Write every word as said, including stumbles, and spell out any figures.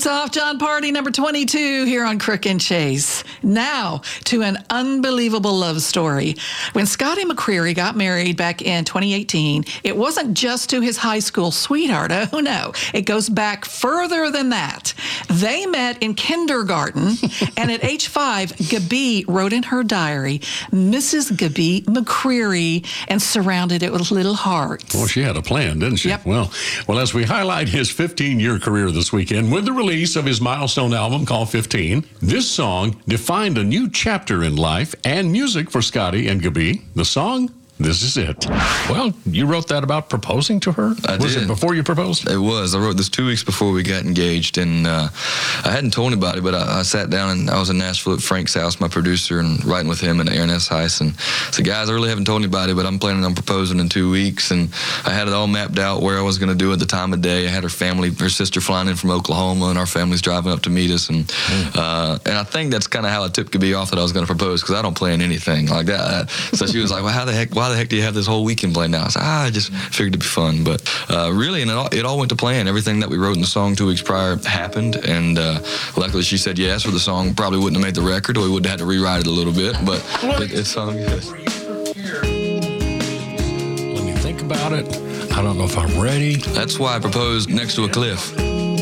Boots Off, John Party, number twenty-two here on Crook and Chase. Now to an unbelievable love story. When Scotty McCreery got married back in twenty eighteen, it wasn't just to his high school sweetheart. Oh, no. It goes back further than that. They met in kindergarten, and at age five, Gabi wrote in her diary, Missus Gabi McCreery, and surrounded it with little hearts. Well, she had a plan, didn't she? Yep. Well, well, as we highlight his fifteen-year career this weekend with the release of his milestone album called fifteen, this song defined a new chapter in life and music for Scotty and Gabi. The song, This Is It. Well, you wrote that about proposing to her? I was did. it before you proposed? It was. I wrote this two weeks before we got engaged, and uh, I hadn't told anybody, but I, I sat down and I was in Nashville at Frank's house, my producer, and writing with him and Aaron S. Heiss, and said, guys, I really haven't told anybody, but I'm planning on proposing in two weeks, and I had it all mapped out where I was going to do it, the time of day. I had her family, her sister flying in from Oklahoma, and our family's driving up to meet us, and mm. uh, and I think that's kind of how I tipped Gabi off that I was going to propose, because I don't plan anything like that. So she was like, well, how the heck, why the heck do you have this whole weekend planned now? I said, ah, I just figured it'd be fun. But uh, really, and it all, it all went to plan. Everything that we wrote in the song two weeks prior happened, and uh, luckily she said yes, or the song probably wouldn't have made the record, or we would have had to rewrite it a little bit, but it, it sung yes. Let me think about it. I don't know if I'm ready. That's why I proposed next to a cliff.